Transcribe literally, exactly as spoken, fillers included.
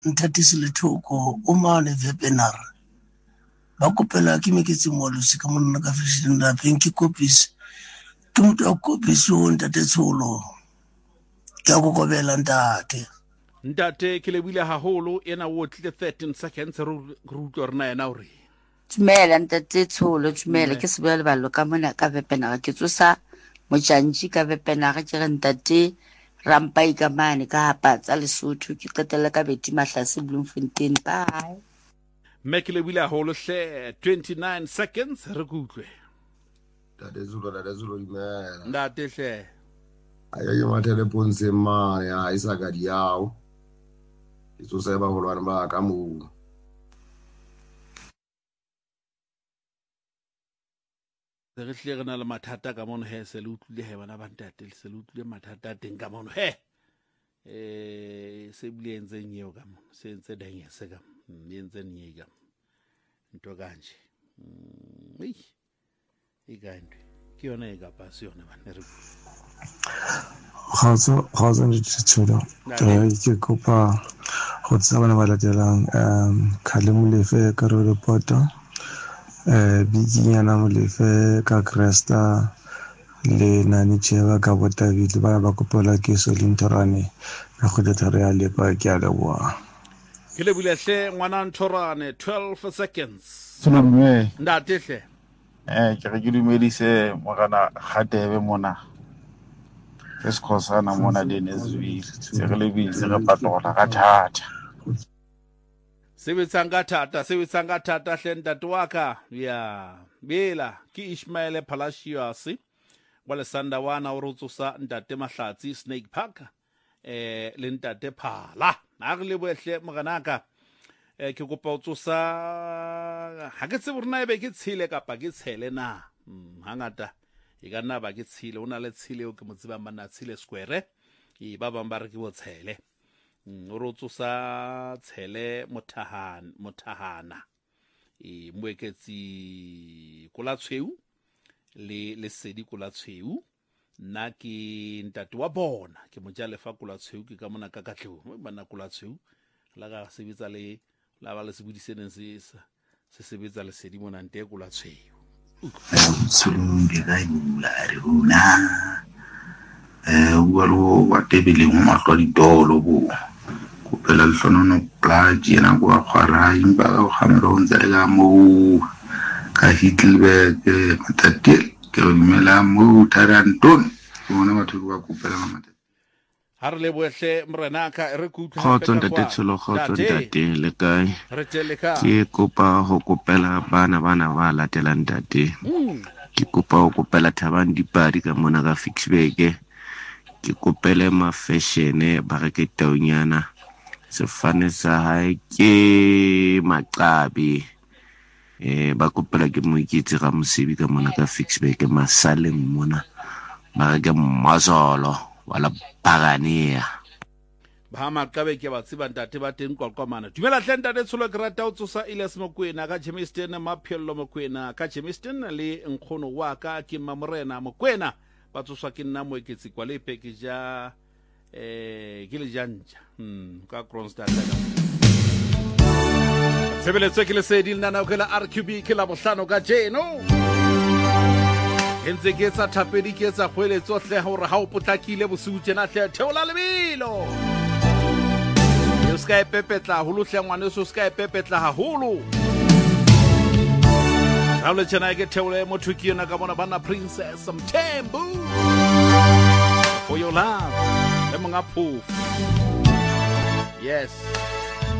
Ntatisi Lethoko umane vepenar ba kopela ke meketse ngwalosi ka monna ka fashion la pink copies ke motho a copies o ntate tsholo ke a go kobela ntate ntate ke lebile haholo ena wo tlile thirteen seconds re utlwa rena yena hore Tumela ntate tsholo tumela ke se bua le ballo ka mona ka vepenar ke tsosa mojantji ka vepenar ke re ntate rampa ikamane ka hapatsa Lesotho ke qetella ka beti mahlase Bloemfontein bye mekele bile haholo hle twenty-nine seconds re kutlwe Dade Zulu dade Zulu imela ndate hle ayo ke mathele ponse mane a isa ka diao itso se ba holwana ba ka mo re hle re na le mathata ka mono he se le utlwile he bana ba ntate se le utlwile mathata teng ka mono he eh se bile entse nyeo ka mono se entse danye se ka mo entse nye ka nto kanje ei e gande ke yona e ka pasi yona bana re Kgotso kgotso le tsholo ke kopa go tsa bana ba latelang um Khalemulefe ka ro reporter eh bikinyana Molefe ka Cresta le Nani Cheva ka Botavile ba ba kopela ke Solintorane ka go dithare ya lepa ke a leboa ke le bule hle ngwana Ntorane twelve seconds Tsomme ndate hle eh ke re ke dumedise mogana Khatebe mona esikhosana mona denezwile se re lebile re patola ka thata sebetsang ka thata sebetsang ka thata hle ntate wa ka ya bela ke Ishmael Palacios wa le Sandawana o rotsosa ntate Mahlatsi Snake Park eh le ntate Phala na re le bohle moganaka eh ke kopa o tsosa ha ke tsebe rena ebe ke tshile kapa ke tshele na hangata e ka nna ba ke tshile o na le tshile o ke mo tsebang bana tshile square e ba bang ba re ke bo tshele o rotsosa tshele motahana motahana e moeketsi kola tshweu le le sedi kola tshweu nna ke ntate wa bona ke mo ja lefa kola tshweu ke ka mona ka katlego bana kola tshweu la ga sebetsa le la ba le sebudisene se se sebetsa le sedi mona nte kola tshweu Sulungi ga ibula re una eh uwalo wa tebele mo matlo ditolo bo kopela le hlonono plaji na go khwara imba ga khamero ntse ga mo ka Hitlerberg matatel ke mela mo Taranton bona batho ba kopela mama ha re le bohle morena ka re kutlwa khotso ntate tsholo khotso ntate le kae re tele ka ke kopa go kopela bana bana ba latela ntate ke kopa go kopela Thabang Dipadi ka mona ka Fixburg ke kopele ma fashion ba re ke taunyana sefane sa hae ke Maqabi eh ba kopela ke mo ikitse ga Mosebi ka mona ka Fixburg masaleng mona ba ke Mazolo wala pagania ba Maqabe ke ba tsiba ntate ba teng kwalkwamana dumela hle ntate tsholo ke rata o tsosa Elias Mokwena ka Chemiston Maphello Mokwena ka Chemiston le nkgono wa ka ke Mamorena Mokwena ba tsoswa ke nna moeketsi kwa le package ja eh ke le janja hm ka Kronstadt ka sebeletso ke le sedil nana ke la R Q B ke la bohlano ka jeno Hentse ke tsa thapedi ke tsa kgweletso hle hore ha o potlakile bosiu tjena hle theola lebelo yo ska epepetla holo hle ngwane so ska epepetla haholo ha le tjena ke theole motho ke yona ka bona bana Princess Mthembu for your love le monga phofu yes